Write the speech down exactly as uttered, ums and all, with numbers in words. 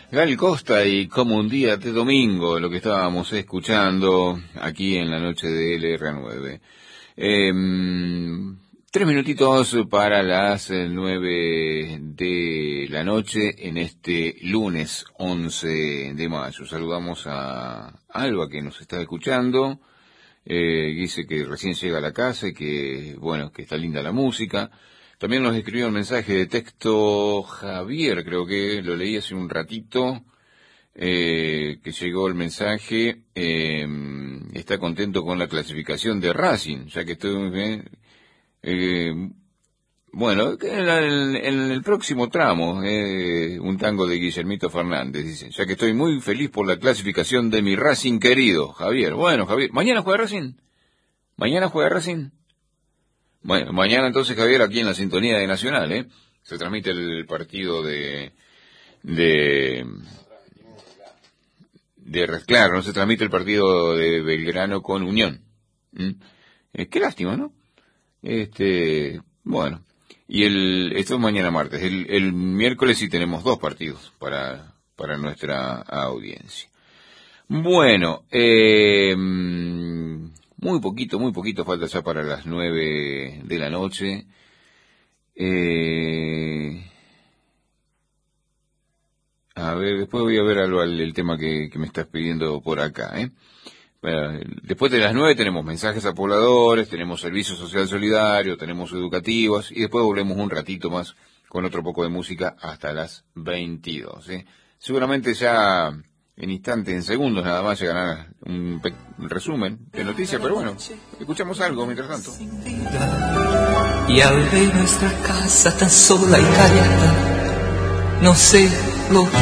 Gal Costa y Como un día de domingo, lo que estábamos escuchando aquí en la noche de L R nueve. Eh, tres minutitos para las nueve de la noche en este lunes once de mayo. Saludamos a Alba que nos está escuchando. Eh, dice que recién llega a la casa y que, bueno, que está linda la música. También nos escribió un mensaje de texto Javier, creo que lo leí hace un ratito, eh, que llegó el mensaje, eh, está contento con la clasificación de Racing, ya que estoy muy bien. Eh, bueno, en, el, en el próximo tramo, eh, un tango de Guillermito Fernández, dice, ya que estoy muy feliz por la clasificación de mi Racing querido, Javier. Bueno, Javier, ¿mañana juega Racing? ¿Mañana juega Racing? Bueno, mañana entonces, Javier, aquí en la sintonía de Nacional, ¿eh? Se transmite el partido de... de... de claro, no se transmite el partido de Belgrano con Unión. ¿Mm? Eh, qué lástima, ¿no? Este, bueno, y el, esto es mañana martes. El, el miércoles sí tenemos dos partidos para, para nuestra audiencia. Bueno, eh... muy poquito, muy poquito falta ya para las nueve de la noche. Eh... A ver, después voy a ver algo al el tema que, que me estás pidiendo por acá, ¿eh? Bueno, después de las nueve tenemos mensajes a pobladores, tenemos servicio social solidario, tenemos educativos y después volvemos un ratito más con otro poco de música hasta las veintidós, ¿eh? Seguramente ya en instantes, en segundos nada más llegará un, un resumen de noticias, pero bueno, escuchamos algo mientras tanto. Y al ver nuestra casa tan sola y callada, no sé lo